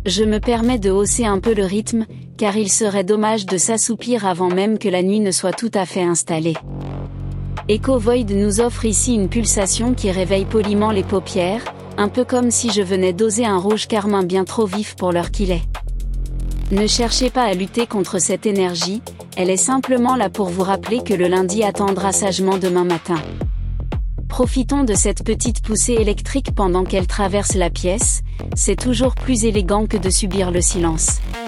Je me permets de hausser un peu le rythme, car il serait dommage de s'assoupir avant même que la nuit ne soit tout à fait installée. Echo Void nous offre ici une pulsation qui réveille poliment les paupières, un peu comme si je venais doser un rouge carmin bien trop vif pour l'heure qu'il est. Ne cherchez pas à lutter contre cette énergie, elle est simplement là pour vous rappeler que le lundi attendra sagement demain matin. Profitons de cette petite poussée électrique pendant qu'elle traverse la pièce, c'est toujours plus élégant que de subir le silence.